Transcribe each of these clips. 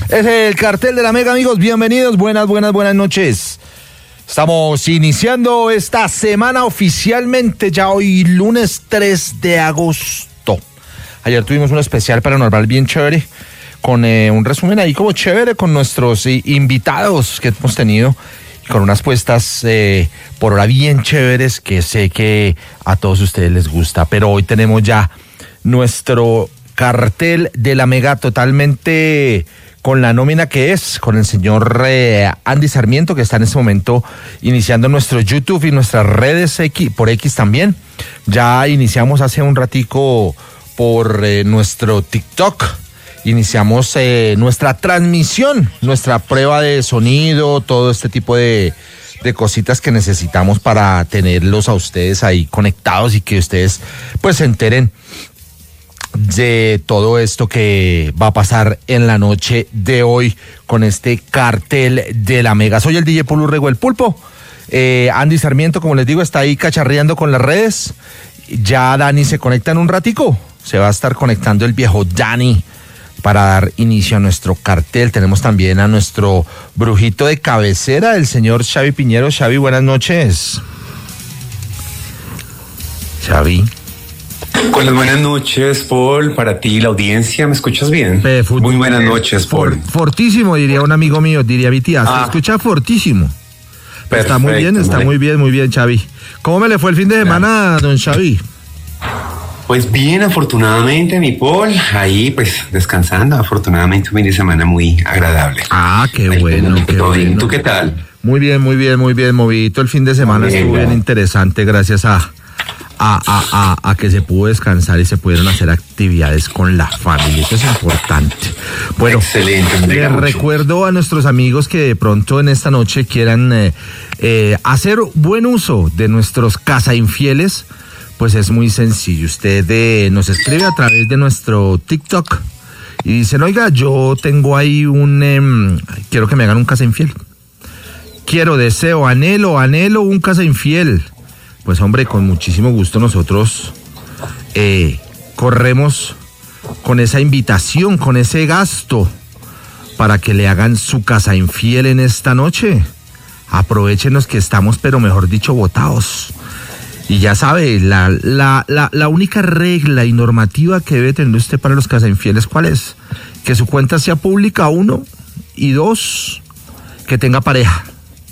Es el cartel de la Mega, amigos. Bienvenidos, buenas noches. Estamos iniciando esta semana oficialmente, ya hoy lunes 3 de agosto. Ayer tuvimos un especial paranormal bien chévere, con un resumen ahí como chévere con nuestros invitados que hemos tenido, y con unas puestas por hora bien chéveres que sé que a todos ustedes les gusta. Pero hoy tenemos ya nuestro cartel de la Mega totalmente con la nómina que es, con el señor Andy Sarmiento, que está en este momento iniciando nuestro YouTube y nuestras redes por X también. Ya iniciamos hace un ratico por nuestro TikTok, iniciamos nuestra transmisión, nuestra prueba de sonido, todo este tipo de cositas que necesitamos para tenerlos a ustedes ahí conectados y que ustedes pues se enteren de todo esto que va a pasar en la noche de hoy con este cartel de la Mega. Soy el DJ Polo Urrego, el Pulpo. Andy Sarmiento, como les digo, está ahí cacharreando con las redes. Ya Dani se conecta en un ratico. Se va a estar conectando el viejo Dani para dar inicio a nuestro cartel. Tenemos también a nuestro brujito de cabecera, el señor Xavi Piñero. Xavi, buenas noches. Xavi. Con las buenas noches, Paul, para ti, la audiencia, ¿me escuchas bien? Muy buenas noches, Paul. Fortísimo, diría un amigo mío, diría mi tía, se escucha fortísimo. Perfecto, está muy bien, Xavi. ¿Cómo me le fue el fin de semana, don Xavi? Pues bien, afortunadamente, mi Paul, ahí pues descansando, afortunadamente un fin de semana muy agradable. Qué bueno, qué bueno. ¿Tú qué tal? Muy bien, movidito el fin de semana, estuvo bien interesante, gracias a que se pudo descansar y se pudieron hacer actividades con la familia. Eso es importante. Bueno, excelente. Les recuerdo a nuestros amigos que de pronto en esta noche quieran hacer buen uso de nuestros cazainfieles, pues es muy sencillo. Usted nos escribe a través de nuestro TikTok y dicen, oiga, yo tengo ahí quiero que me hagan un cazainfiel. Deseo, anhelo un cazainfiel. Pues hombre, con muchísimo gusto nosotros corremos con esa invitación, con ese gasto para que le hagan su cazainfiel en esta noche. Aprovéchenos que estamos, pero mejor dicho, botados. Y ya sabe, la única regla y normativa que debe tener usted para los cazainfieles, ¿cuál es? Que su cuenta sea pública, 1, y 2, que tenga pareja.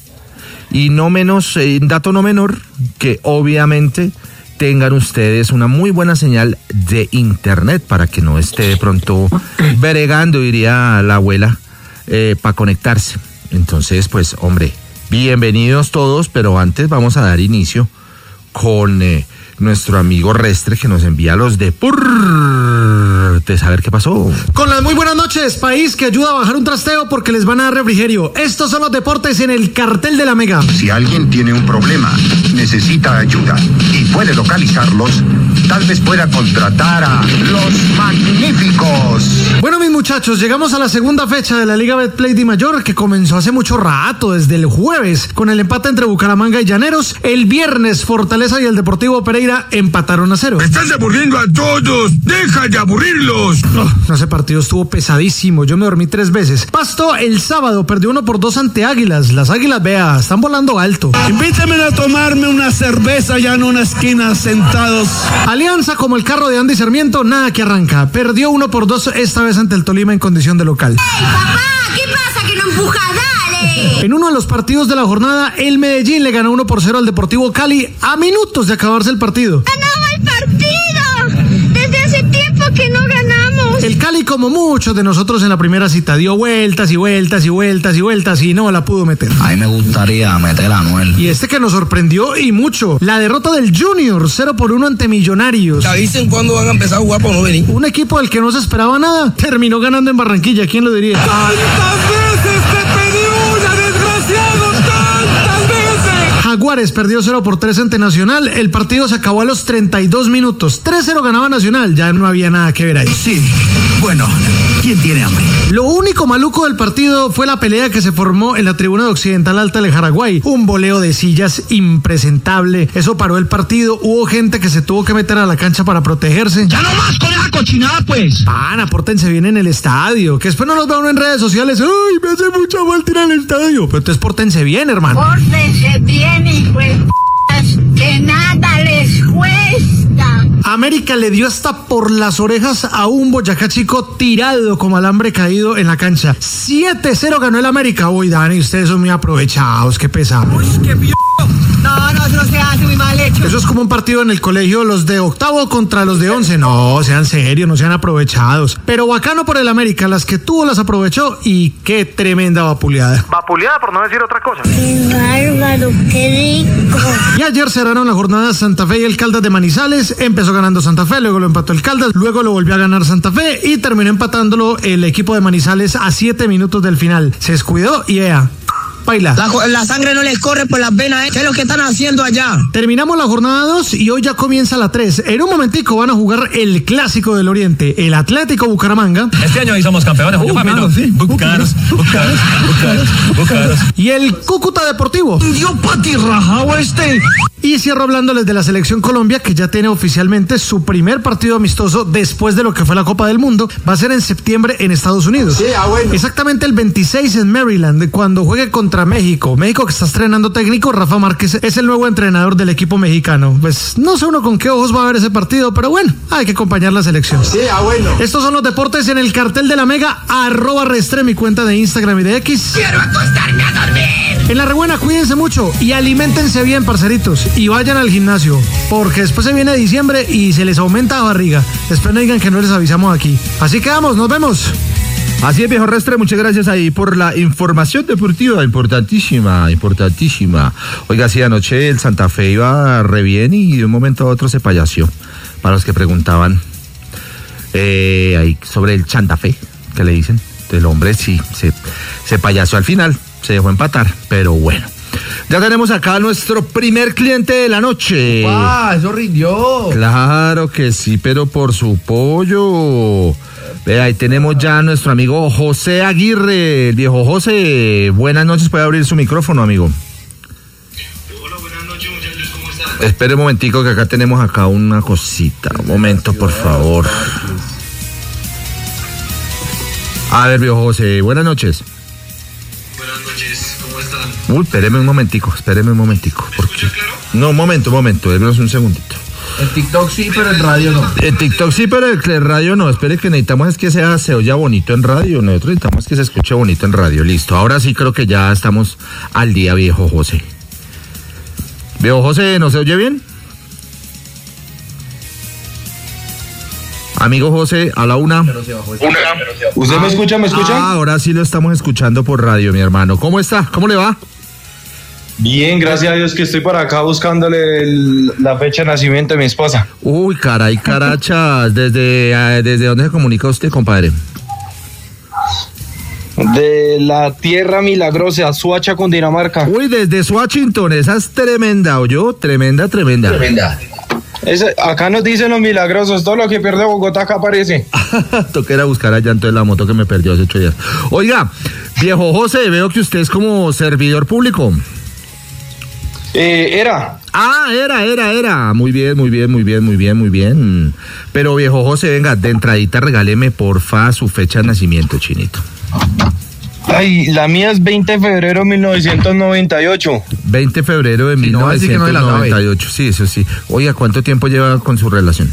Y no menos, dato no menor, que obviamente tengan ustedes una muy buena señal de internet para que no esté de pronto bregando, diría la abuela, para conectarse. Entonces, pues, hombre, bienvenidos todos, pero antes vamos a dar inicio con nuestro amigo Restre, que nos envía los de saber qué pasó. Con las muy buenas noches, país que ayuda a bajar un trasteo porque les van a dar refrigerio. Estos son los deportes en el cartel de la Mega. Si alguien tiene un problema, necesita ayuda y puede localizarlos, tal vez pueda contratar a los Magníficos. Bueno, mis muchachos, llegamos a la segunda fecha de la Liga Betplay Di Mayor, que comenzó hace mucho rato, desde el jueves, con el empate entre Bucaramanga y Llaneros. El viernes, Fortaleza y el Deportivo Pereira empataron a 0. ¡Estás aburriendo a todos! ¡Deja de aburrirlos! Ese partido estuvo pesadísimo, yo me dormí 3 veces. Pasto el sábado perdió 1-2 ante Águilas. Las Águilas, vea, están volando alto. Invítame a tomarme una cerveza ya en una esquina sentados. Alianza, como el carro de Andy Sarmiento, nada que arranca. Perdió 1-2 esta vez ante el Tolima en condición de local. ¡Ey, papá! ¿Qué pasa que no empuja? ¡Dale! En uno de los partidos de la jornada, el Medellín le ganó 1-0 al Deportivo Cali a minutos de acabarse el partido. ¡Ganamos el partido! Desde hace tiempo que no ganamos. El Cali, como muchos de nosotros en la primera cita, dio vueltas y no la pudo meter. A mí me gustaría meter a Anuel. Y que nos sorprendió y mucho, la derrota del Junior 0-1 ante Millonarios. Te avisen cuándo van a empezar a jugar por no venir. Un equipo del que no se esperaba nada terminó ganando en Barranquilla, ¿quién lo diría? ¡Tantas veces te pedí una, desgraciado! ¡Tantas veces! Jaguares Jaguares perdió 0-3 ante Nacional. El partido se acabó a los 32 minutos. 3-0 ganaba Nacional. Ya no había nada que ver ahí. Sí, bueno, ¿quién tiene hambre? Lo único maluco del partido fue la pelea que se formó en la tribuna de Occidental Alta del Jaraguay. Un voleo de sillas impresentable. Eso paró el partido. Hubo gente que se tuvo que meter a la cancha para protegerse. ¡Ya no más con esa cochinada, pues! Apórtense bien en el estadio. Que después no nos vea uno en redes sociales. ¡Ay, me hace mucha falta ir al estadio! Pero entonces pórtense bien, hermano. Pórtense bien, hijo de que nada les cuesta. América le dio hasta por las orejas a un Boyacá Chico tirado como alambre caído en la cancha. 7-0 ganó el América. Uy, Dani, ustedes son muy aprovechados, qué pesado. Uy, qué No, eso se hace muy mal hecho. Eso es como un partido en el colegio, los de octavo contra los de 11. No, sean serios, no sean aprovechados. Pero bacano por el América, las que tuvo las aprovechó y qué tremenda vapuleada. Vapuleada por no decir otra cosa. Qué bárbaro, qué rico. Y ayer cerraron la jornada Santa Fe y el Caldas de Manizales. Empezó ganando Santa Fe, luego lo empató el Caldas, luego lo volvió a ganar Santa Fe y terminó empatándolo el equipo de Manizales a 7 minutos del final. Se descuidó y baila. La sangre no les corre por las venas, ¿Qué es lo que están haciendo allá? Terminamos la jornada 2 y hoy ya comienza la 3. En un momentico van a jugar el clásico del Oriente, el Atlético Bucaramanga. Este año ahí somos campeones, claro, sí. Bucaros. Y el Cúcuta Deportivo. ¡Dio patirrajao este! Y cierro hablándoles de la Selección Colombia, que ya tiene oficialmente su primer partido amistoso después de lo que fue la Copa del Mundo. Va a ser en septiembre en Estados Unidos. Sí, bueno. Exactamente el 26 en Maryland, cuando juegue contra México. México que está estrenando técnico, Rafa Márquez es el nuevo entrenador del equipo mexicano. Pues no sé uno con qué ojos va a ver ese partido, pero bueno, hay que acompañar la selección. Sí, bueno. Estos son los deportes en el cartel de la Mega, @Restre, mi cuenta de Instagram y de X. ¡Quiero acostarme a dormir! En la rebuena, cuídense mucho y aliméntense bien, parceritos, y vayan al gimnasio, porque después se viene diciembre y se les aumenta la barriga. Después no digan que no les avisamos aquí. Así que vamos, nos vemos. Así es, viejo Restre, muchas gracias ahí por la información deportiva, importantísima. Oiga, sí, anoche el Santa Fe iba re bien y de un momento a otro se payaseó. Para los que preguntaban ahí sobre el Santa Fe, ¿qué le dicen? El hombre sí, se payaseó al final, se dejó empatar, pero bueno. Ya tenemos acá a nuestro primer cliente de la noche. Eso rindió. Claro que sí, pero por su pollo. Ve, ahí tenemos ya a nuestro amigo José Aguirre, el viejo José. Buenas noches, puede abrir su micrófono, amigo. Hola, buenas noches, muchachos, ¿cómo están? Espere un momentico que acá tenemos acá una cosita. Un momento, por favor. A ver, viejo José, buenas noches. Buenas noches, ¿cómo están? Uy, espéreme un momentico. ¿Me escucha claro? No, un momento, démonos un segundito. En TikTok sí, pero en radio no. En TikTok sí, pero en radio no. Espere, que necesitamos es que se oya bonito en radio. Nosotros necesitamos que se escuche bonito en radio. Listo, ahora sí creo que ya estamos al día, viejo José. Viejo José, ¿no se oye bien? Amigo José, a la una. ¿Usted me escucha? Ah, ahora sí lo estamos escuchando por radio, mi hermano. ¿Cómo está? ¿Cómo le va? Bien, gracias a Dios que estoy por acá buscándole la fecha de nacimiento de mi esposa. Uy, caray, carachas. ¿Desde dónde se comunica usted, compadre? De la tierra milagrosa, Suacha, Cundinamarca. Uy, desde Washington, esa es tremenda, ¿oyó? Tremenda. Acá nos dicen los milagrosos, todo lo que pierde Bogotá acá aparece. Toca ir a buscar allá entonces la moto que me perdió hace 8 días. Oiga, viejo José, veo que usted es como servidor público. Era. Ah, era. Muy bien. Pero viejo José, venga, de entradita regáleme porfa su fecha de nacimiento, chinito. Ay, la mía es 20 de febrero de 1998. 20 de febrero de 1998, sí, eso sí. Oiga, ¿cuánto tiempo lleva con su relación?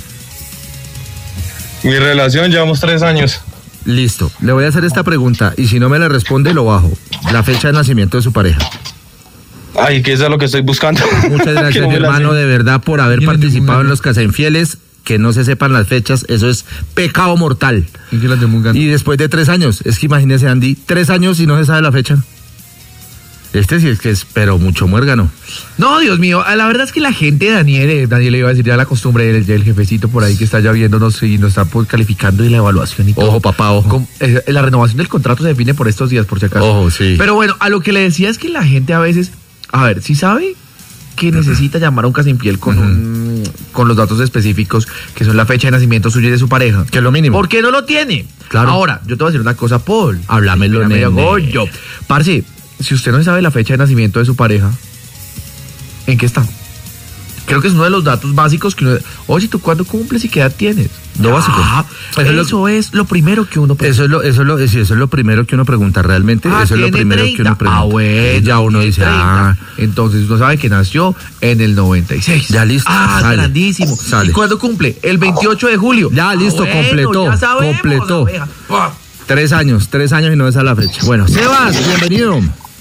Mi relación, llevamos 3 años. Listo, le voy a hacer esta pregunta y si no me la responde, lo bajo. La fecha de nacimiento de su pareja. Ay, que eso es lo que estoy buscando. Muchas gracias, mi hermano, de verdad, por haber participado en los Casainfieles. Que no se sepan las fechas, eso es pecado mortal. Y después de 3 años, es que imagínese, Andy, 3 años y no se sabe la fecha. Este sí es que es, pero mucho muérgano. No, Dios mío, la verdad es que la gente, Daniel le iba a decir ya la costumbre del jefecito por ahí que está ya viéndonos y nos está calificando y la evaluación y todo. Ojo, papá, ojo. La renovación del contrato se define por estos días, por si acaso. Ojo, sí. Pero bueno, a lo que le decía es que la gente a veces, a ver, ¿sí sabe que necesita llamar a un casi infiel con con los datos específicos, que son la fecha de nacimiento suya y de su pareja. Que es lo mínimo. ¿Por qué no lo tiene? Claro. Ahora, yo te voy a decir una cosa, Paul. Háblamelo, nene. Goyo. Parce, si usted no sabe la fecha de nacimiento de su pareja, ¿en qué está? Creo que es uno de los datos básicos que uno... Oye, ¿tú cuándo cumples y qué edad tienes? Lo básico. Eso es lo primero que uno pregunta. Eso es lo primero que uno pregunta realmente. Eso es lo primero 30. que uno pregunta. Bueno, ya uno dice, 30. Entonces uno sabe que nació en el 96. Ya listo. Sale. Grandísimo. Sale. ¿Y cuándo cumple? El 28 de julio. Ya listo, bueno, completó. Ya sabemos, completó. 3 años y no es a la fecha. Bueno, Sebas, bienvenido.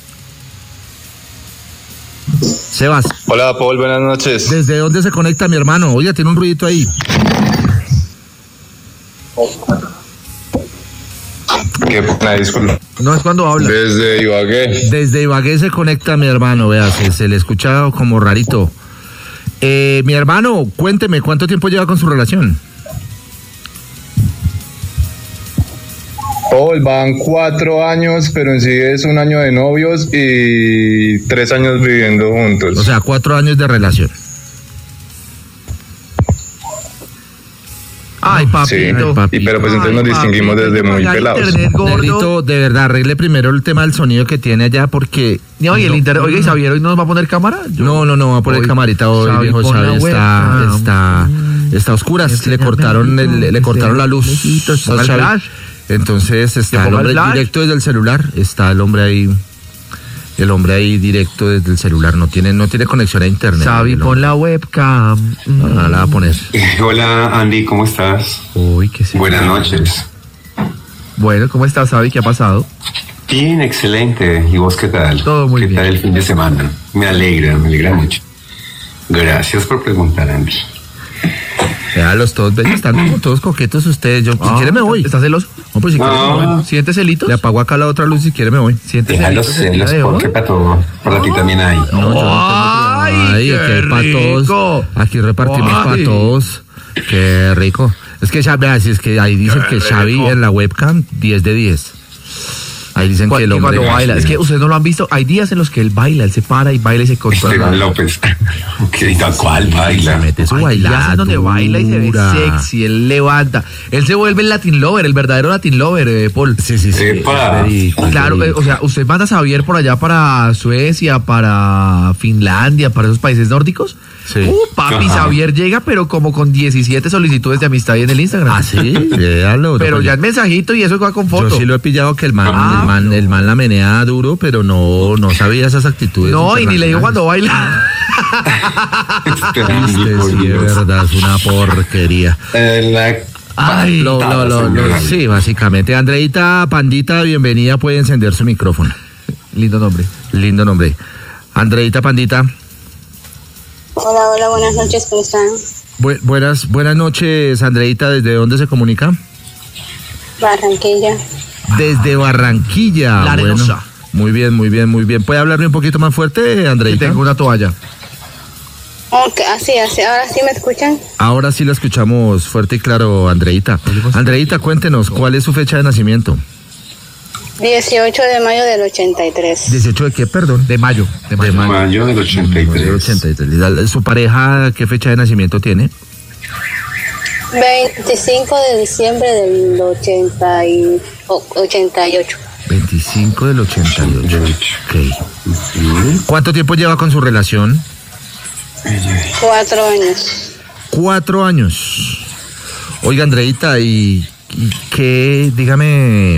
Sebas. Hola, Paul, buenas noches. ¿Desde dónde se conecta mi hermano? Oye, tiene un ruidito ahí. Qué pena, disculpa. No es cuando habla. Desde Ibagué. Desde Ibagué se conecta mi hermano, vea, se le escucha como rarito. Mi hermano, cuénteme, ¿cuánto tiempo lleva con su relación? Paul, van 4 años, pero en sí es 1 año de novios y 3 años viviendo juntos. O sea, 4 años de relación. Ay, papito. Sí, pero pues entonces nos distinguimos desde muy pelados. Negrito, de verdad, arregle primero el tema del sonido que tiene allá porque... No, y el internet, oiga, ¿y Xavier hoy no nos va a poner cámara? No, va a poner camarita hoy, Xavi, viejo. Xavi está a oscuras, le cortaron la luz. Entonces está el hombre directo desde el celular, está el hombre ahí directo desde el celular, no tiene conexión a internet. Xavi, pon la webcam. No, la va a poner. Hola Andy, ¿cómo estás? Uy, qué sí. Buenas noches. Bueno, ¿cómo estás, Xavi? ¿Qué ha pasado? Bien, excelente. ¿Y vos qué tal? Todo muy bien. ¿Qué tal el fin de semana? Me alegra mucho. Gracias por preguntar, Andy. Los todos bellos, están como todos coquetos ustedes. Yo, si quiere me voy. ¿Estás celoso? No, pues si quiere me voy. ¿Siente celitos? Le apago acá la otra luz, si quiere me voy. Deja los celos, porque para todo, para ti también hay. No, yo no tengo ¡Ay, aquí hay para todos. Aquí repartimos para todos. Qué rico. Es que ya veas, es que ahí dicen que Xavi en la webcam 10 de 10. Ahí dicen que el hombre cuando baila, es que ustedes no lo han visto, hay días en los que él baila, él se para y baila y se controla. Esteban López, que diga cuál baila. Se mete su bailada. Días en donde baila y se ve sexy, él levanta, él se vuelve el Latin Lover, el verdadero Latin Lover, Paul. Sí. Claro, o sea, usted manda a Xavier por allá para Suecia, para Finlandia, para esos países nórdicos. Sí. Papi, Xavier llega, pero como con 17 solicitudes de amistad ahí en el Instagram. Ah, sí, véalo. Pero ya el mensajito y eso va con foto. Yo sí lo he pillado que el man la menea duro, pero no sabía esas actitudes. No, y ni le digo cuando baila. Sí, es verdad, es una porquería. Sí, básicamente. Andreita Pandita, bienvenida, puede encender su micrófono. Lindo nombre. Andreita Pandita. Hola, buenas noches, ¿cómo están? Buenas noches, Andreita, ¿desde dónde se comunica? Barranquilla. Desde Barranquilla. La Arenosa. Bueno, muy bien. ¿Puede hablarme un poquito más fuerte, Andreita? Tengo una toalla. Okay, así, ¿ahora sí me escuchan? Ahora sí la escuchamos fuerte y claro, Andreita. Andreita, cuéntenos, ¿cuál es su fecha de nacimiento? 18 de mayo del 83. ¿18 de qué, perdón? De mayo. De mayo del 83. ¿Su pareja qué fecha de nacimiento tiene? 25 de diciembre del 88. 25 del 88. Ok. ¿Cuánto tiempo lleva con su relación? 4 años. 4 años. Oiga, Andreita, ¿y qué, dígame,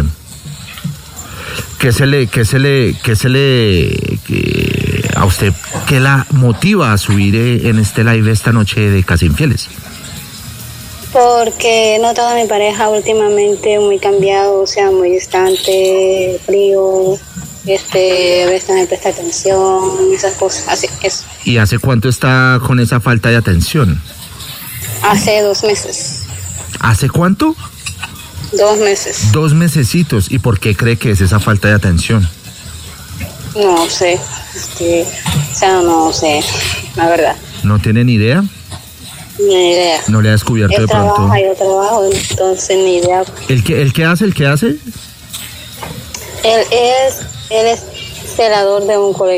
a usted, qué la motiva a subir en este live esta noche de Casi Infieles? Porque he notado a mi pareja últimamente muy cambiado, o sea, muy distante, frío, a veces no me presta atención, esas cosas, así es. ¿Y hace cuánto está con esa falta de atención? Hace 2 meses. ¿Hace cuánto? 2 meses. 2 mesecitos. ¿Y por qué cree que es esa falta de atención? No sé, no sé, la verdad. ¿No tiene ni idea? Ni idea. ¿No le ha descubierto de pronto? Yo trabajo, entonces ni idea. ¿El qué hace? Él es celador de un colegio.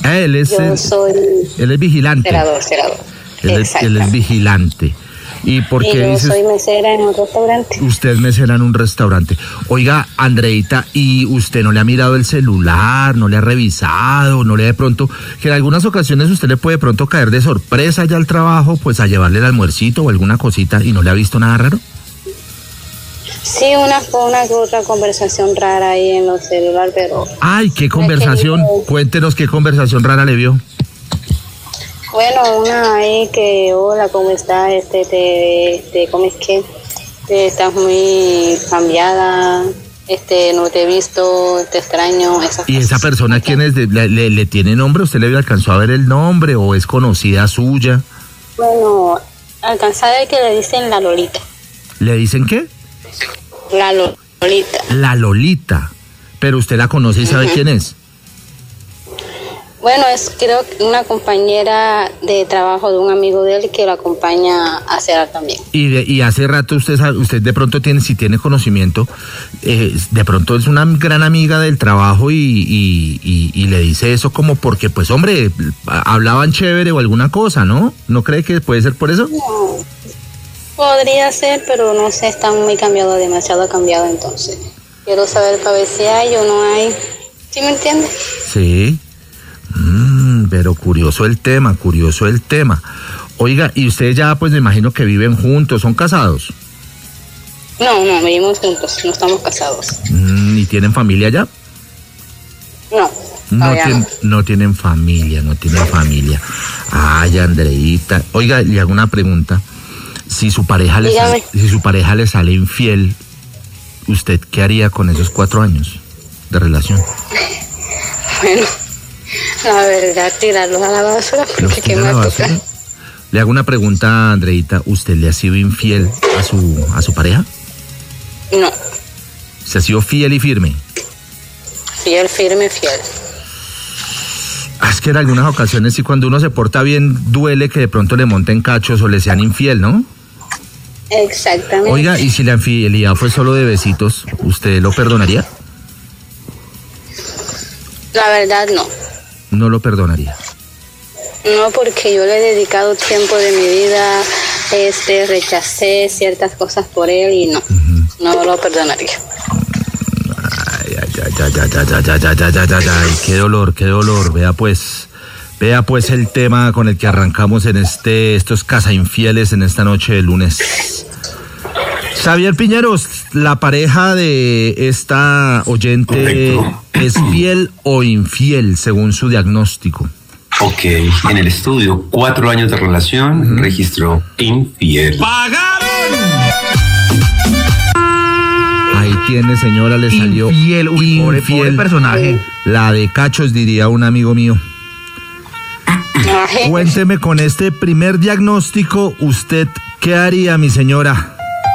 Él es vigilante. Celador. Él es vigilante. ¿Y por qué yo dices? soy mesera en un restaurante. Usted es mesera en un restaurante. Oiga, Andreita, ¿y usted no le ha mirado el celular, no le ha revisado, no le de pronto, que en algunas ocasiones usted le puede de pronto caer de sorpresa ya al trabajo, pues a llevarle el almuercito o alguna cosita y no le ha visto nada raro? Sí, una que otra conversación rara ahí en los celulares, pero... Ay, ¿qué conversación? Cuéntenos qué conversación rara le vio. Bueno, una ahí que, hola, ¿cómo estás? ¿Cómo es que? Estás muy cambiada, no te he visto, te extraño, esas ¿Y esa persona quién es? ¿Le tiene nombre? ¿Usted le alcanzó a ver el nombre o es conocida suya? Bueno, alcanzada es que le dicen la Lolita. ¿Le dicen qué? La Lolita. La Lolita. Pero usted la conoce y sabe quién es. Bueno, es creo que una compañera de trabajo de un amigo de él que lo acompaña a cenar también. Y hace rato usted de pronto si tiene conocimiento, de pronto es una gran amiga del trabajo y le dice eso como porque, pues hombre, hablaban chévere o alguna cosa, ¿no? ¿No cree que puede ser por eso? No, podría ser, pero no sé, está muy cambiado, demasiado cambiado, entonces. Quiero saber para ver si hay o no hay. ¿Sí me entiende? Sí. Pero curioso el tema. Oiga, y ustedes ya pues me imagino que viven juntos, ¿son casados? No, vivimos juntos, no estamos casados. ¿Y tienen familia ya? No tienen familia. Ay, Andreita. Oiga, le hago una pregunta. Si su pareja le sale infiel, ¿usted qué haría con esos 4 años de relación? Bueno, la verdad, tirarlos a la basura, porque ¿qué me toca? Le hago una pregunta, Andreita. ¿Usted le ha sido infiel a su pareja? No. ¿Se ha sido fiel y firme? Fiel. Es que en algunas ocasiones sí, cuando uno se porta bien, duele que de pronto le monten cachos o le sean infiel, ¿no? Exactamente. Oiga, ¿y si la infidelidad fue solo de besitos, usted lo perdonaría? La verdad, no. ¿No lo perdonaría? No, porque yo le he dedicado tiempo de mi vida, rechacé ciertas cosas por él y no lo perdonaría. Ay, qué dolor. Vea pues el tema con el que arrancamos en estos casainfieles en esta noche de lunes. Xavier Piñeros, la pareja de esta oyente, correcto, ¿es fiel o infiel según su diagnóstico? Ok, en el estudio, 4 años de relación, registró infiel. ¡Pagaron! Ahí tiene, señora, le salió infiel. Pobre personaje. La de cachos, diría un amigo mío. Cuénteme, con este primer diagnóstico, ¿usted qué haría, mi señora?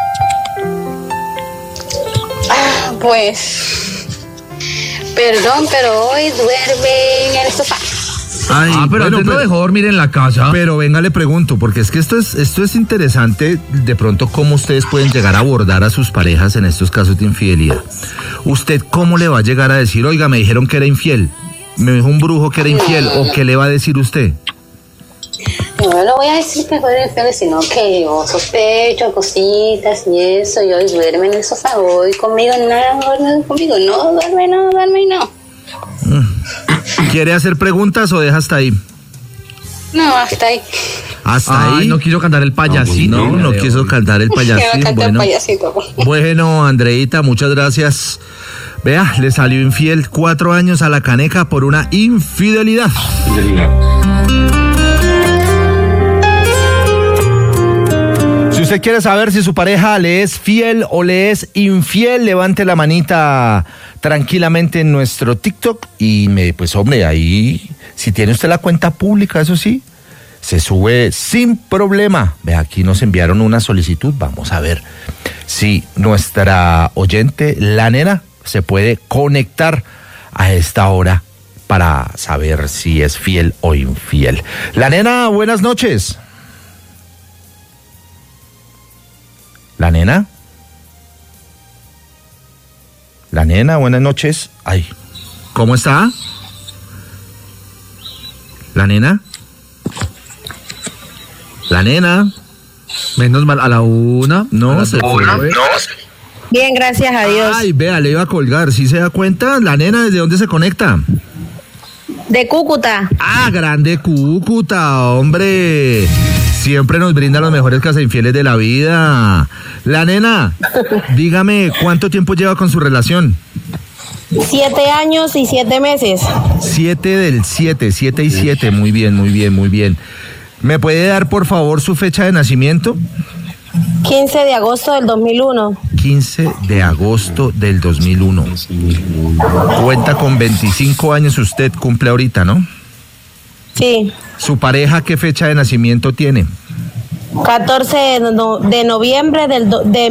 Pues, perdón, pero hoy duerme en el sofá. Ay, pero antes lo dejó dormir en la casa. Pero venga, le pregunto, porque es que esto es interesante, de pronto cómo ustedes pueden llegar a abordar a sus parejas en estos casos de infidelidad. ¿Usted cómo le va a llegar a decir, oiga, me dijeron que era infiel, me dijo un brujo que era infiel, o qué le va a decir usted? No le voy a decir que fue infiel, sino que yo sospecho cositas y eso, y hoy duerme en el sofá, hoy conmigo, no duerme. ¿Quiere hacer preguntas o deja hasta ahí? No, hasta ahí. ¿Hasta ahí? No quiso cantar el payasito. No quiso cantar el payasito. Bueno, Andreita, muchas gracias. Vea, le salió infiel 4 años a la caneca por una infidelidad. Si usted quiere saber si su pareja le es fiel o le es infiel, levante la manita tranquilamente en nuestro TikTok y pues hombre, ahí, si tiene usted la cuenta pública, eso sí, se sube sin problema. Ve, aquí nos enviaron una solicitud, vamos a ver si nuestra oyente, la nena, se puede conectar a esta hora para saber si es fiel o infiel. La nena, buenas noches. ¿La nena? La nena, buenas noches. Ay, ¿cómo está? ¿La nena? ¿La nena? Menos mal, a la una. No, se fue. Bien, gracias a Dios. Ay, vea, le iba a colgar. ¿Sí se da cuenta? ¿La nena desde dónde se conecta? De Cúcuta. Ah, grande Cúcuta, hombre. Siempre nos brinda los mejores casainfieles de la vida. La nena, dígame, ¿cuánto tiempo lleva con su relación? 7 años y 7 meses. 7 y 7. Muy bien, muy bien, muy bien. ¿Me puede dar, por favor, su fecha de nacimiento? 15 de agosto del 2001. 15 de agosto del 2001. Cuenta con 25 años, usted cumple ahorita, ¿no? Sí. ¿Su pareja qué fecha de nacimiento tiene? 14 de noviembre de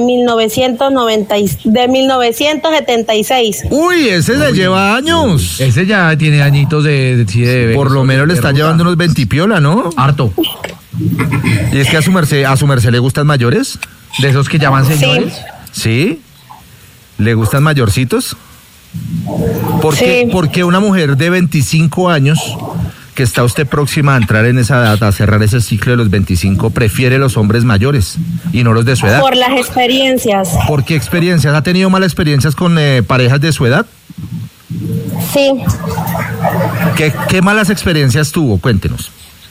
1976. Uy, ese le lleva años. Ese ya tiene añitos de por lo menos le está llevando unos 20 piola, ¿no? Harto. ¿Y es que a su merced le gustan mayores? ¿De esos que llaman señores? ¿Sí? ¿Le gustan mayorcitos? ¿Por qué una mujer de 25 años, que está usted próxima a entrar en esa edad, a cerrar ese ciclo de los 25, prefiere los hombres mayores y no los de su edad? Por las experiencias. ¿Por qué experiencias? ¿Ha tenido malas experiencias con parejas de su edad? Sí. ¿Qué malas experiencias tuvo? Cuéntenos.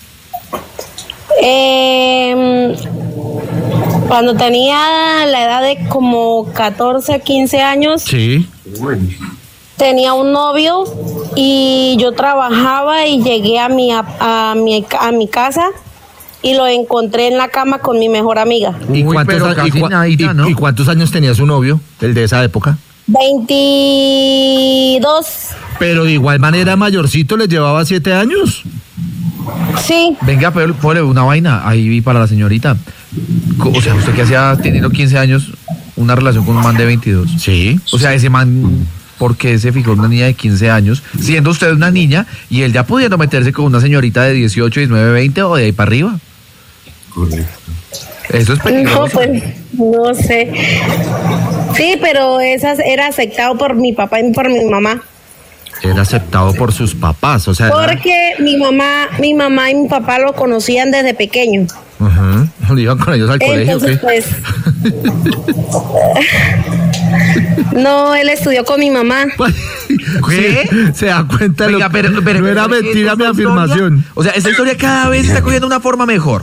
Cuando tenía la edad de como 14, 15 años. Sí. Tenía un novio y yo trabajaba y llegué a mi casa y lo encontré en la cama con mi mejor amiga. ¿Y cuántos años tenía su novio, el de esa época? 22. Pero de igual manera mayorcito, le llevaba 7 años. Sí. Venga, ponle una vaina ahí para la señorita. O sea, usted que hacía teniendo 15 años una relación con un man de 22. Sí. O sea, ese man, ¿por qué se fijó en una niña de 15 años, siendo usted una niña y él ya pudiendo meterse con una señorita de 18, 19, 20 o de ahí para arriba? Correcto. Eso es peligroso. No, pues, no sé. Sí, pero esa era aceptado por mi papá y por mi mamá. Era aceptado por sus papás, o sea... Porque mi mamá y mi papá lo conocían desde pequeño. Ajá. ¿Iban con ellos al colegio? Entonces, pues... No, él estudió con mi mamá. ¿Qué? Se da cuenta. Oiga, pero no era mentira mi afirmación. O sea, esta historia cada vez está cogiendo una forma mejor.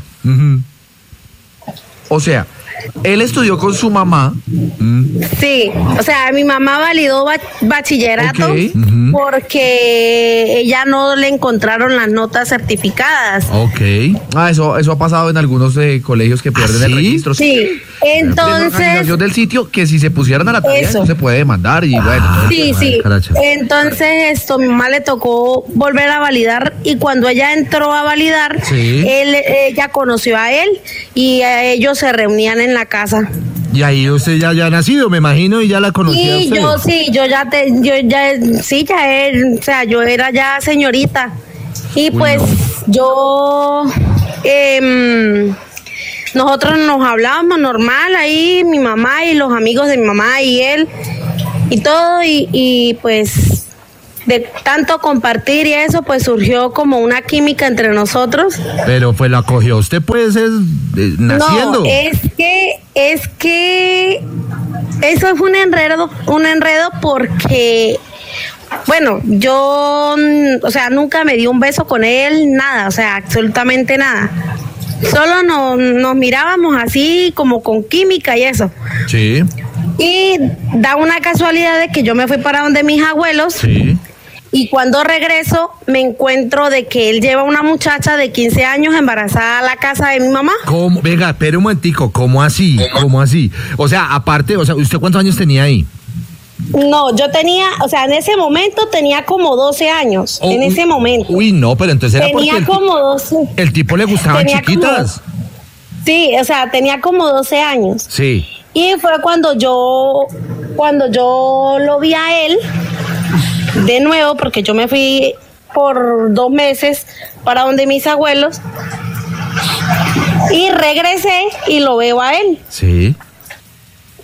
O sea, él estudió con su mamá. Sí, o sea, mi mamá validó bachillerato porque ella no le encontraron las notas certificadas. Ok. Eso ha pasado en algunos colegios que pierden el registro. Sí, entonces... del sitio, que si se pusieran a la tarea no se puede demandar y bueno. Sí. Entonces mi mamá le tocó volver a validar y cuando ella entró a validar, ella conoció a él y ellos se reunían en la casa. Y ahí usted ya ha nacido, me imagino, y ya la conocía usted. Yo era ya señorita. Y pues nosotros nos hablábamos normal ahí, mi mamá y los amigos de mi mamá y él y todo, y pues de tanto compartir y eso, pues surgió como una química entre nosotros. Pero pues la cogió usted, pues, naciendo. No, es que eso fue un enredo porque, bueno, yo, o sea, nunca me di un beso con él, nada, o sea, absolutamente nada. Solo nos mirábamos así como con química y eso. Sí. Y da una casualidad de que yo me fui para donde mis abuelos. Sí. Y cuando regreso me encuentro de que él lleva una muchacha de 15 años embarazada a la casa de mi mamá. ¿Cómo? Venga, espere un momentico, ¿cómo así? ¿Cómo así? O sea, aparte, ¿usted cuántos años tenía ahí? No, yo tenía, o sea, en ese momento tenía como 12 años, en ese momento. Uy, no, pero entonces era tenía porque como 12. El tipo le gustaban chiquitas. Sí, o sea, tenía como 12 años. Sí. Y fue cuando yo lo vi a él de nuevo, porque yo me fui por 2 meses para donde mis abuelos y regresé y lo veo a él. Sí.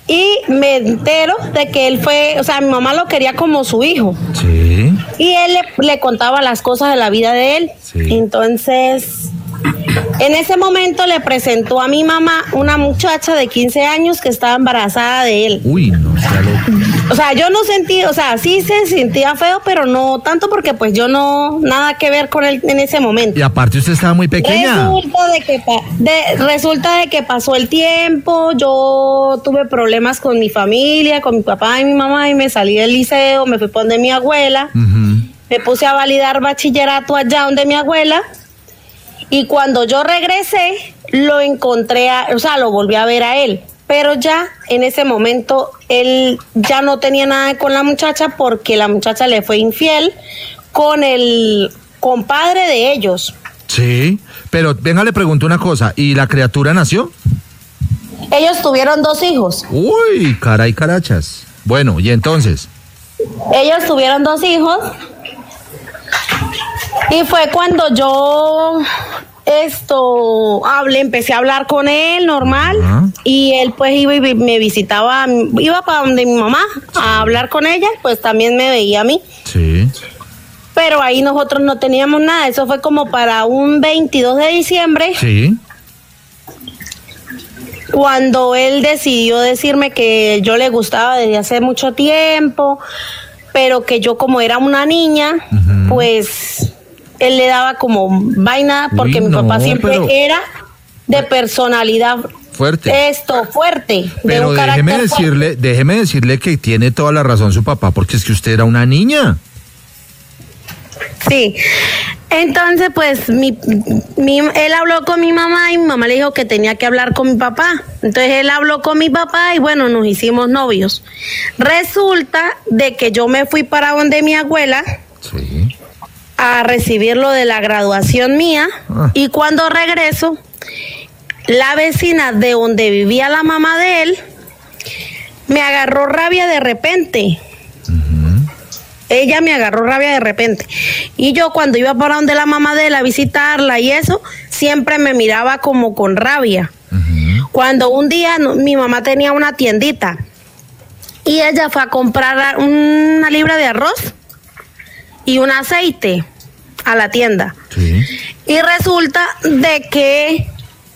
y me entero de que él fue, o sea, mi mamá lo quería como su hijo. Sí. Y él le contaba las cosas de la vida de él. Sí. Entonces, en ese momento le presentó a mi mamá una muchacha de 15 años que estaba embarazada de él. Uy, no, está loco. O sea, yo no sentí, o sea, sí se sentía feo, pero no tanto porque pues yo no, nada que ver con él en ese momento. Y aparte usted estaba muy pequeña. Resulta de que pasó el tiempo, yo tuve problemas con mi familia, con mi papá y mi mamá, y me salí del liceo, me fui por donde mi abuela, me puse a validar bachillerato allá donde mi abuela, y cuando yo regresé, lo encontré, lo volví a ver a él. Pero ya en ese momento él ya no tenía nada con la muchacha porque la muchacha le fue infiel con el compadre de ellos. Sí, pero venga, le pregunto una cosa, ¿y la criatura nació? Ellos tuvieron 2 hijos. Uy, caray, carachas. Bueno, ¿y entonces? Ellos tuvieron 2 hijos y fue cuando yo empecé a hablar con él normal. Y él pues iba y me visitaba, iba para donde mi mamá a hablar con ella, pues también me veía a mí. Sí. Pero ahí nosotros no teníamos nada, eso fue como para un 22 de diciembre. Sí. Cuando él decidió decirme que yo le gustaba desde hace mucho tiempo, pero que yo como era una niña, pues él le daba como vaina porque mi papá siempre era de personalidad fuerte, pero de un déjeme decirle que tiene toda la razón su papá, porque es que usted era una niña. Sí, entonces pues él habló con mi mamá y mi mamá le dijo que tenía que hablar con mi papá. Entonces él habló con mi papá y bueno, nos hicimos novios. Resulta de que yo me fui para donde mi abuela a recibirlo de la graduación mía y cuando regreso, la vecina de donde vivía la mamá de él me agarró rabia de repente. Ella me agarró rabia de repente. Y yo cuando iba para donde la mamá de él a visitarla y eso, siempre me miraba como con rabia. Cuando un día mi mamá tenía una tiendita y ella fue a comprar una libra de arroz y un aceite a la tienda. Y resulta de que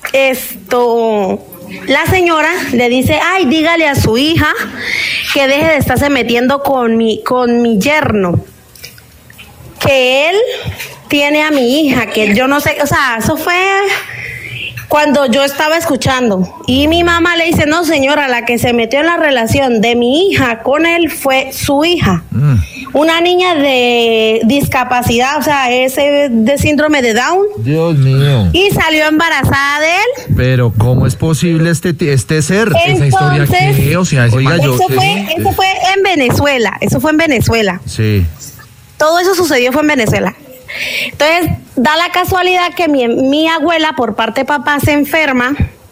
la señora le dice, ay, dígale a su hija que deje de estarse metiendo con mi yerno, que él tiene a mi hija, que yo no sé, o sea, eso fue cuando yo estaba escuchando. Y mi mamá le dice, no señora, la que se metió en la relación de mi hija con él fue su hija. Una niña de discapacidad, o sea, ese de síndrome de Down. Dios mío. Y salió embarazada de él. Pero ¿cómo es posible este ser? Entonces, esa historia qué, o sea, eso fue en Venezuela. Eso fue en Venezuela. Sí. Todo eso fue en Venezuela. Entonces, da la casualidad que mi abuela, por parte de papá, se enferma.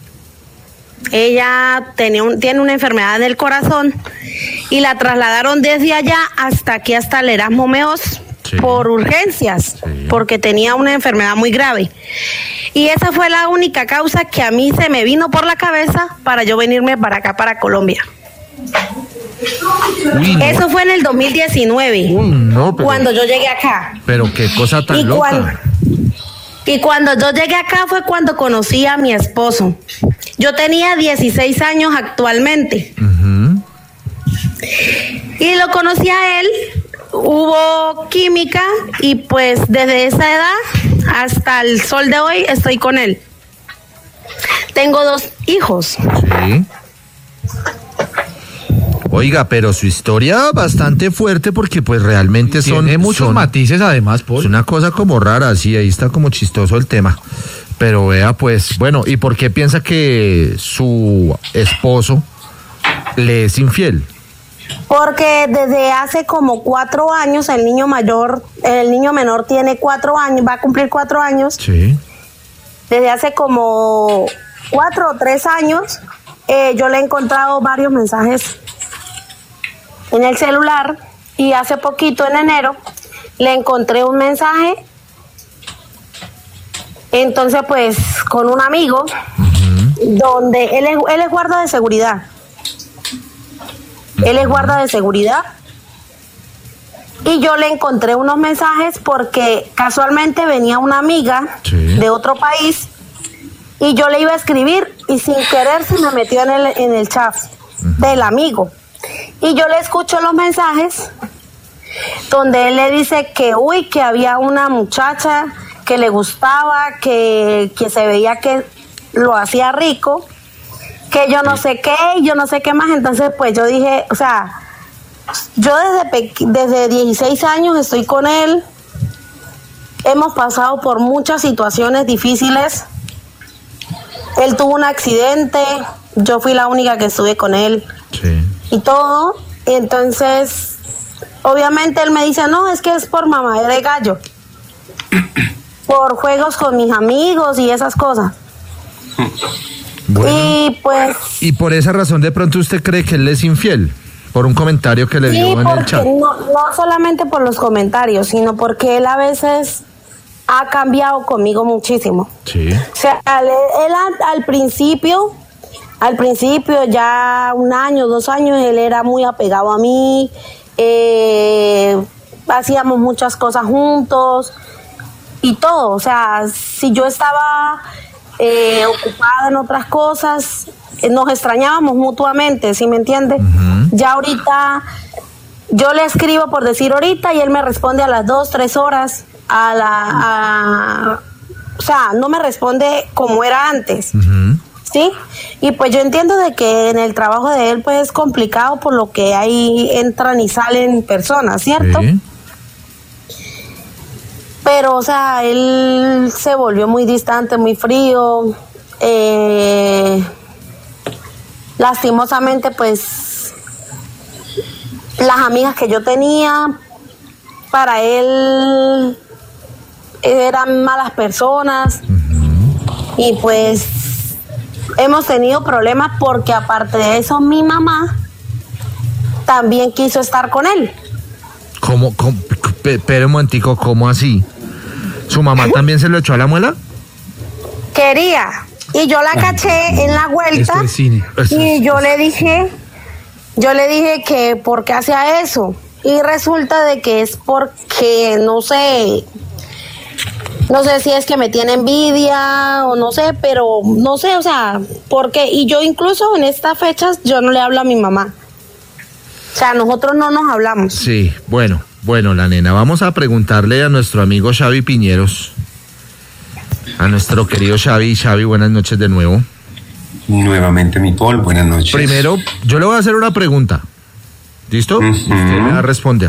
Ella tiene una enfermedad del corazón y la trasladaron desde allá hasta aquí, hasta el Erasmo Meos, por urgencias, porque tenía una enfermedad muy grave. Y esa fue la única causa que a mí se me vino por la cabeza para yo venirme para acá, para Colombia. Uy, no. Eso fue en el 2019, cuando yo llegué acá. Pero qué cosa tan loca. Y cuando yo llegué acá fue cuando conocí a mi esposo. Yo tenía 16 años actualmente. Y lo conocí a él, hubo química y pues desde esa edad hasta el sol de hoy estoy con él. Tengo 2 hijos. Sí. Oiga, pero su historia bastante fuerte porque pues realmente tiene muchos matices además, Paul. Es una cosa como rara, sí, ahí está como chistoso el tema. Pero vea pues, bueno, ¿y por qué piensa que su esposo le es infiel? Porque desde hace como 4 años, el niño menor tiene 4 años, va a cumplir 4 años. Sí. Desde hace como 4 o 3 años, yo le he encontrado varios mensajes en el celular y hace poquito, en enero, le encontré un mensaje. Entonces, pues, con un amigo, donde él es guarda de seguridad. Él es guarda de seguridad. Y yo le encontré unos mensajes porque casualmente venía una amiga de otro país y yo le iba a escribir y sin querer se me metió en el chat del amigo. Y yo le escucho los mensajes donde él le dice que había una muchacha que le gustaba, que se veía que lo hacía rico, que yo no sé qué, yo no sé qué más. Entonces pues yo dije, o sea, yo desde 16 años estoy con él, hemos pasado por muchas situaciones difíciles. Él tuvo un accidente, yo fui la única que estuve con él y todo. Entonces, obviamente él me dice, no, es que es por mamadera de gallo, por juegos con mis amigos y esas cosas. Bueno, y pues... Y por esa razón de pronto usted cree que él es infiel, por un comentario que le dio en el chat. No solamente por los comentarios, sino porque él a veces ha cambiado conmigo muchísimo. Sí. O sea, él al principio, ya 1 año, 2 años, él era muy apegado a mí, hacíamos muchas cosas juntos y todo. O sea, si yo estaba ocupada en otras cosas, nos extrañábamos mutuamente, ¿sí me entiende? Ya ahorita, yo le escribo por decir ahorita y él me responde a las 2, 3 horas. O sea, no me responde como era antes, ¿sí? Y pues yo entiendo de que en el trabajo de él pues es complicado por lo que ahí entran y salen personas, ¿cierto? Sí. Pero, o sea, él se volvió muy distante, muy frío. Lastimosamente, pues, las amigas que yo tenía, para él eran malas personas. Y pues hemos tenido problemas porque aparte de eso mi mamá también quiso estar con él. ¿Cómo? Pero un momentico, ¿cómo así? ¿Su mamá también se lo echó a la muela? Quería, y yo la caché en la vuelta y yo le dije que por qué hacía eso, y resulta de que es porque no sé si es que me tiene envidia o no sé, pero no sé, o sea, ¿por qué? Y yo incluso en estas fechas yo no le hablo a mi mamá. O sea, nosotros no nos hablamos. Sí, bueno, la nena, vamos a preguntarle a nuestro amigo Xavi Piñeros, a nuestro querido Xavi. Xavi, buenas noches de nuevo. Nuevamente, mi Paul, buenas noches. Primero, yo le voy a hacer una pregunta. ¿Listo? Usted me va a responder.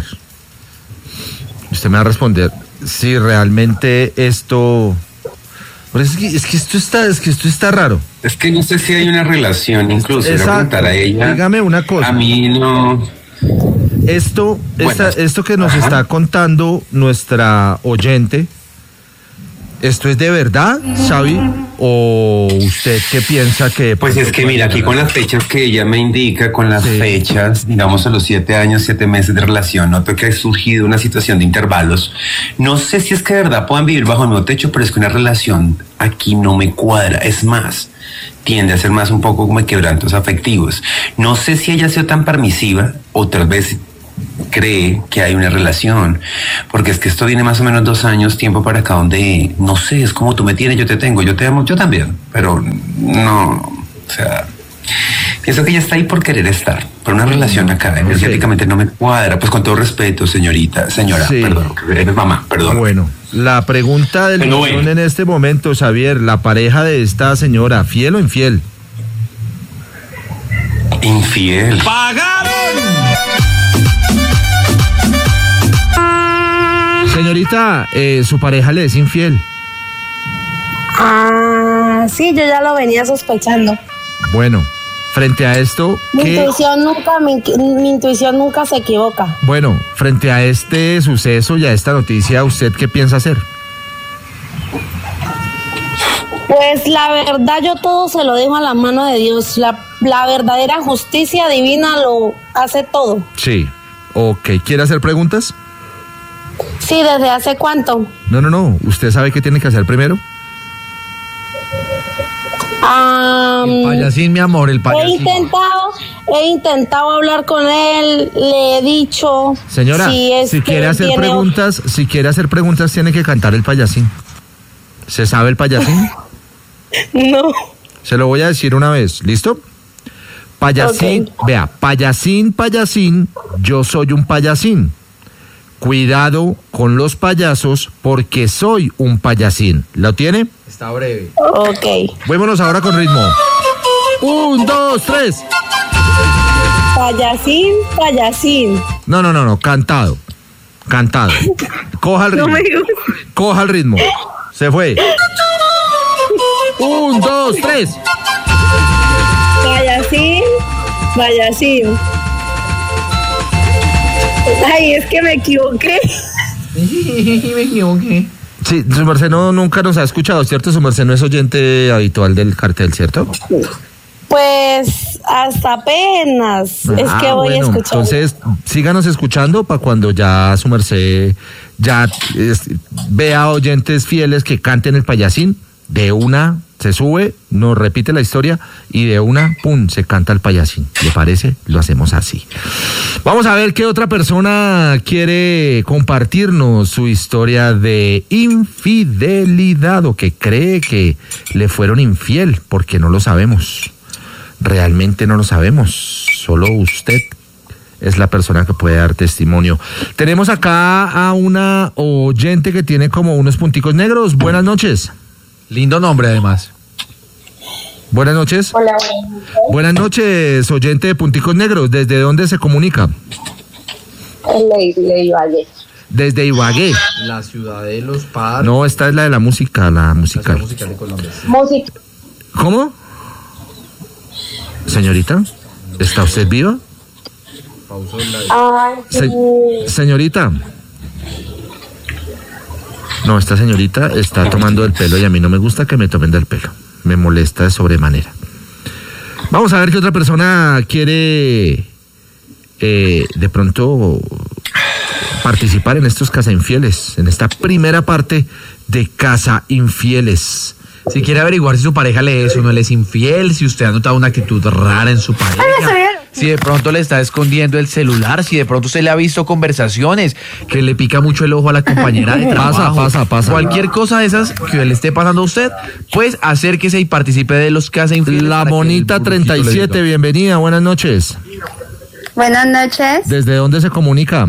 Si realmente esto... Es que esto está raro. Es que no sé si hay una relación, incluso. Exacto. Le voy a preguntar a ella. Dígame una cosa. A mí no... Esto que nos está contando nuestra oyente, ¿esto es de verdad, Xavi? ¿O usted qué piensa que...? Pues es que mira, aquí con las fechas que ella me indica, con las fechas, digamos a los 7 años, 7 meses de relación, noto que ha surgido una situación de intervalos. No sé si es que de verdad puedan vivir bajo el mismo techo, pero es que una relación aquí no me cuadra. Es más, tiende a ser más un poco como quebrantos afectivos. No sé si ella ha sido tan permisiva o tal vez cree que hay una relación, porque es que esto viene más o menos 2 años, tiempo para acá, donde, no sé, es como tú me tienes, yo te tengo, yo te amo, yo también, pero no, o sea, pienso que ella está ahí por querer estar, pero una relación acá energéticamente no me cuadra, pues con todo respeto, señora, perdón, eres mamá, perdón. Bueno, la pregunta del millón en este momento, Xavier, la pareja de esta señora, ¿fiel o infiel? Infiel. ¡Pagaron! Señorita, su pareja le es infiel. Sí, yo ya lo venía sospechando. Bueno, frente a esto... Mi intuición nunca se equivoca. Bueno, frente a este suceso y a esta noticia, ¿usted qué piensa hacer? Pues la verdad, yo todo se lo dejo a la mano de Dios. La verdadera justicia divina lo hace todo. Sí, ok. ¿Quiere hacer preguntas? Sí, ¿desde hace cuánto? No. ¿Usted sabe qué tiene que hacer primero? El payasín, mi amor, el payasín. He intentado hablar con él, le he dicho. Señora, si quiere hacer preguntas, tiene que cantar el payasín. ¿Se sabe el payasín? No. Se lo voy a decir una vez, ¿listo? Payasín, okay. Vea, payasín, payasín, yo soy un payasín. Cuidado con los payasos porque soy un payasín. ¿Lo tiene? Está breve. Ok. Vámonos ahora con ritmo. 1, 2, 3. Payasín, payasín. No, cantado. Coja el ritmo. Coja el ritmo. Se fue. 1, 2, 3. Payasín, payasín. Ay, es que me equivoqué. Sí, su merced nunca nos ha escuchado, ¿cierto? Su merced no es oyente habitual del cartel, ¿cierto? Pues hasta apenas es que voy a escuchar. Entonces, síganos escuchando para cuando ya su merced vea oyentes fieles que canten el payasín, de una se sube, nos repite la historia y de una, pum, se canta el payasín. ¿Le parece? Lo hacemos así. Vamos a ver qué otra persona quiere compartirnos su historia de infidelidad o que cree que le fueron infiel, porque no lo sabemos. Realmente no lo sabemos. Solo usted es la persona que puede dar testimonio. Tenemos acá a una oyente que tiene como unos punticos negros. Buenas noches. Lindo nombre, además. Buenas noches. Hola. Buenas noches, oyente de punticos negros. ¿Desde dónde se comunica? De Ibagué. Desde Ibagué. La ciudad de los padres. No, esta es la de la música, la musical. La musical de Colombia. Música. ¿Cómo? Señorita, ¿está usted viva? Pausó la... Señorita. No, esta señorita está tomando del pelo y a mí no me gusta que me tomen del pelo. Me molesta de sobremanera. Vamos a ver qué otra persona quiere de pronto participar en estos Casa Infieles, en esta primera parte de Casa Infieles. Si quiere averiguar si su pareja le es o no le es infiel, si usted ha notado una actitud rara en su pareja, si de pronto le está escondiendo el celular, si de pronto usted le ha visto conversaciones, que le pica mucho el ojo a la compañera de trabajo. Pasa. Cualquier cosa de esas que le esté pasando a usted, pues acérquese y participe de los Casa Infieles. La Monita 37, bienvenida, buenas noches. Buenas noches. ¿Desde dónde se comunica?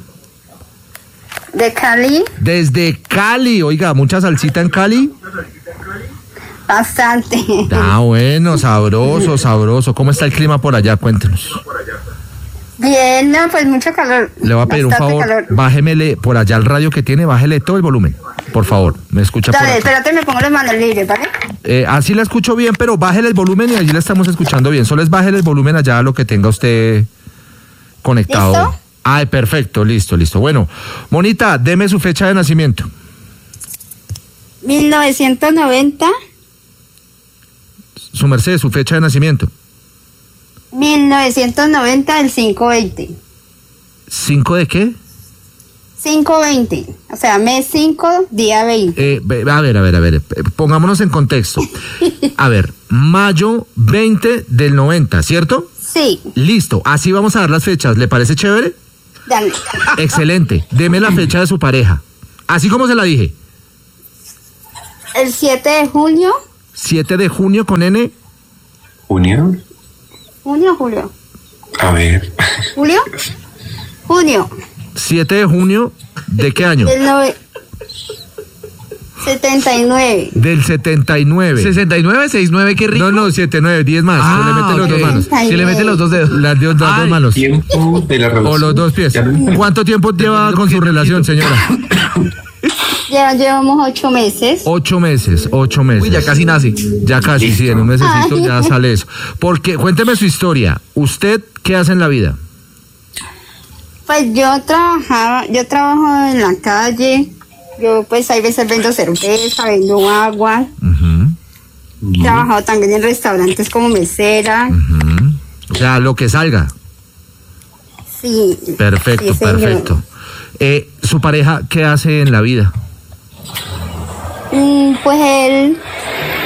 ¿De Cali? Desde Cali, oiga, ¿mucha salsita en Cali? Bastante. Bueno, sabroso. ¿Cómo está el clima por allá? Cuéntenos. Bien, no, pues mucho calor. Le voy a pedir un favor, bájemele por allá el radio que tiene, bájele todo el volumen, por favor, me escucha. Dale, espérate, me pongo las manos libres, ¿vale? Así la escucho bien, pero bájele el volumen y allí la estamos escuchando bien. Solo es bájele el volumen allá a lo que tenga usted conectado. ¿Listo? Ay, perfecto, listo. Bueno, Monita, deme su fecha de nacimiento. 1990. Su merced, su fecha de nacimiento. 1990, el 5/20. ¿5 de qué? 5/20, o sea, mes 5, día 20. A ver, pongámonos en contexto. A ver, mayo 20 del 90, ¿cierto? Sí. Listo, así vamos a dar las fechas, ¿le parece chévere? Dale. Excelente, deme la fecha de su pareja, así como se la dije. El 7 de junio. 7 de junio con N. ¿Junio? Julio. A ver. Junio. 7 de junio, ¿de qué año? Del 79. Del 79. 69, 69, qué rico. No, 79, 10 más. Ah, se le meten los dos manos. Se le meten los dos dedos. Las dos manos. Tiempo de la relación. O los dos pies. ¿Cuánto tiempo lleva con su relación, señora? Ya llevamos 8 meses. 8 meses. Uy, ya casi nace. Ya casi, sí, en un mesecito ya sale eso. Porque, cuénteme su historia. ¿Usted qué hace en la vida? Pues yo trabajo en la calle. Yo pues hay veces vendo cerveza, vendo agua. He trabajado también en restaurantes como mesera. O sea, lo que salga. Sí. Perfecto, sí, perfecto. ¿Su pareja qué hace en la vida? Pues él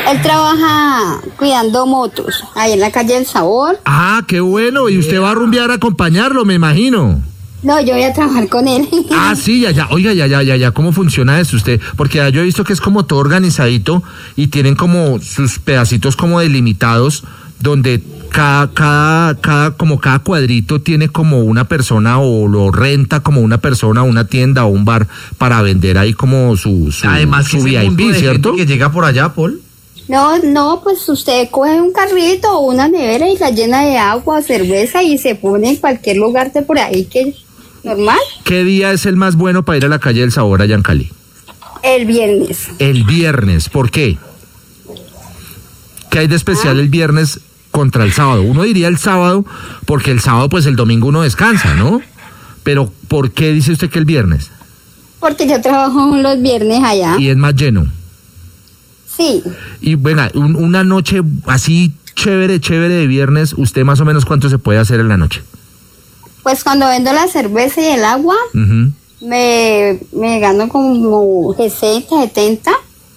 Él trabaja cuidando motos, ahí en la calle del Sabor. Ah, qué bueno. Y usted va a rumbear a acompañarlo, me imagino. No, yo voy a trabajar con él. Ah, sí, ya. Oiga, ya. ¿Cómo funciona eso usted? Porque yo he visto que es como todo organizadito y tienen como sus pedacitos como delimitados donde cada cuadrito tiene como una persona o lo renta como una persona, una tienda o un bar para vender ahí como su además su que VIP, ¿cierto? Que llega por allá, Paul. No, pues usted coge un carrito o una nevera y la llena de agua o cerveza y se pone en cualquier lugar de por ahí que normal. ¿Qué día es el más bueno para ir a la calle del Sabor allá en Cali? El viernes. El viernes, ¿por qué? ¿Qué hay de especial el viernes contra el sábado? Uno diría el sábado, porque el sábado pues el domingo uno descansa, ¿no? Pero ¿por qué dice usted que el viernes? Porque yo trabajo los viernes allá. Y es más lleno. Sí. Y venga, una noche así chévere de viernes, ¿usted más o menos cuánto se puede hacer en la noche? Pues cuando vendo la cerveza y el agua, me gano como 60, 70.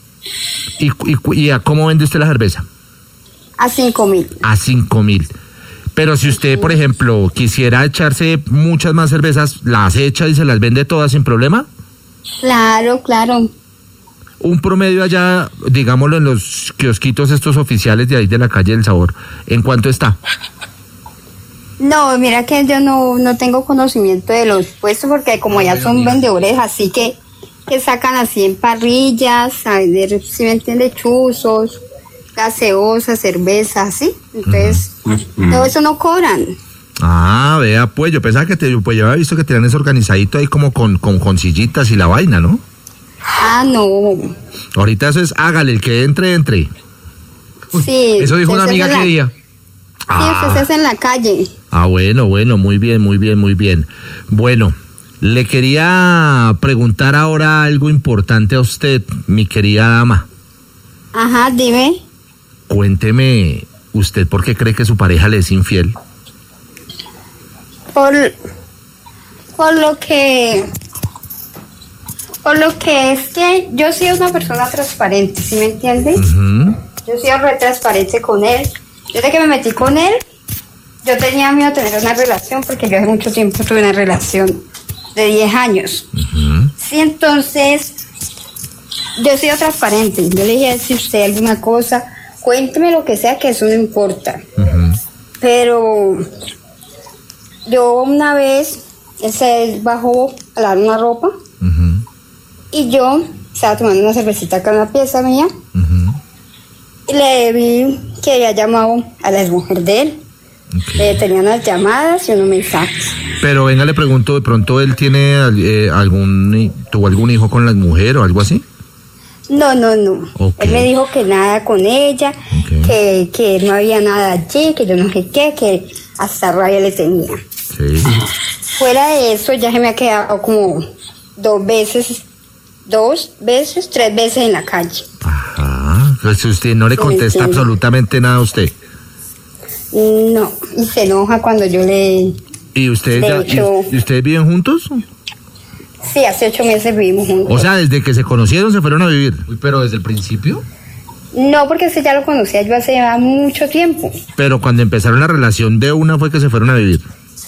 ¿Y a cómo vende usted la cerveza? A 5.000. A 5.000. Pero si usted, por ejemplo, quisiera echarse muchas más cervezas, ¿las echa y se las vende todas sin problema? Claro. Un promedio allá, digámoslo, en los kiosquitos estos oficiales de ahí de la calle del Sabor, ¿en cuánto está? No, mira que yo no tengo conocimiento de los puestos porque como ya son vendedores así que sacan así en parrillas a vender, si me entiende, chuzos, gaseosas, cervezas, ¿sí? Entonces, todo eso no cobran. Ah, vea, pues yo pensaba que yo había visto que tenían eso organizadito ahí como con sillitas y la vaina, ¿no? Ah, no. Ahorita eso es, hágale, el que entre. Sí. Eso dijo una amiga que día. Sí, usted se hace en la calle. Ah, bueno, muy bien. Bueno, le quería preguntar ahora algo importante a usted, mi querida dama. Ajá, dime. Cuénteme, ¿usted por qué cree que su pareja le es infiel? Por lo que es que yo soy una persona transparente, ¿sí me entiendes? Yo soy re transparente con él. Desde que me metí con él, yo tenía miedo de tener una relación porque yo hace mucho tiempo tuve una relación de 10 años. Sí, entonces, yo soy transparente. Yo le dije, si usted alguna cosa, cuénteme lo que sea, que eso no importa. Pero yo una vez, él bajó a lavar una ropa y yo estaba tomando una cervecita acá en la pieza mía y le vi que había llamado a la exmujer de él. Tenía unas llamadas y unos mensajes. Pero venga, le pregunto, ¿de pronto él tiene tuvo algún hijo con la mujer o algo así? No. Él me dijo que nada con ella, que no había nada allí, que yo no sé qué, que hasta rabia le tenía. Sí. Fuera de eso, ya se me ha quedado como 3 veces en la calle. Ajá. Pues usted no le contesta absolutamente nada a usted. No, y se enoja cuando yo le... ¿Y ustedes viven juntos? Sí, hace 8 meses vivimos juntos. O sea, desde que se conocieron se fueron a vivir. Uy, pero ¿desde el principio? No, porque ese ya lo conocía yo hace mucho tiempo. Pero cuando empezaron la relación de una fue que se fueron a vivir.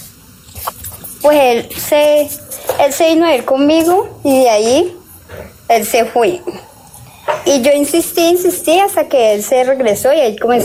Pues él se vino a ir conmigo y de ahí él se fue. Y yo insistí hasta que él se regresó y ahí comenzó